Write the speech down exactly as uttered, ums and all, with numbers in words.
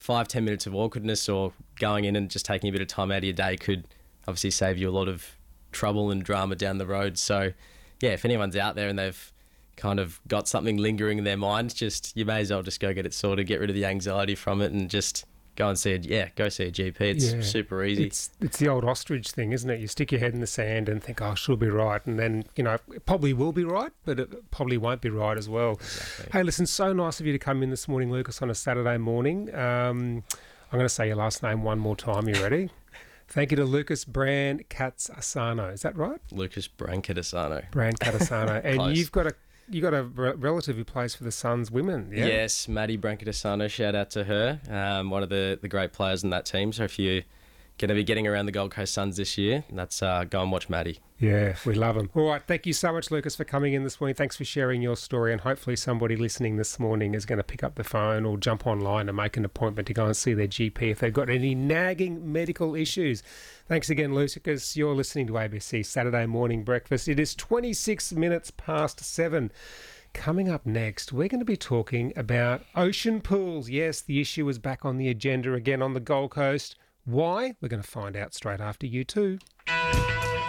five, ten minutes of awkwardness or going in and just taking a bit of time out of your day could obviously save you a lot of trouble and drama down the road. So, yeah, if anyone's out there and they've kind of got something lingering in their mind, just you may as well just go get it sorted, get rid of the anxiety from it, and just go and see a yeah, go see a G P. It's Yeah. super easy. It's it's the old ostrich thing, isn't it? You stick your head in the sand and think, oh, she'll be right. And then, you know, it probably will be right, but it probably won't be right as well. Exactly. Hey, listen, so nice of you to come in this morning, Lucas, on a Saturday morning. Um, I'm going to say your last name one more time. You ready? Thank you to Lucas Brand Catasano. Is that right? Lucas Brancatisano. Brand Catasano. And Close. you've got a you got a re- relative who plays for the Suns women, yeah? Yes, Maddie Brancatisano, shout out to her, um, one of the, the great players in that team. So if you're going to be getting around the Gold Coast Suns this year, that's uh, go and watch Maddie. Yeah, we love them. All right, thank you so much, Lucas, for coming in this morning. Thanks for sharing your story, and hopefully somebody listening this morning is going to pick up the phone or jump online and make an appointment to go and see their G P if they've got any nagging medical issues. Thanks again, Lucas. You're listening to A B C Saturday Morning Breakfast. It is twenty-six minutes past seven. Coming up next, we're going to be talking about ocean pools. Yes, the issue is back on the agenda again on the Gold Coast. Why? We're going to find out straight after you too.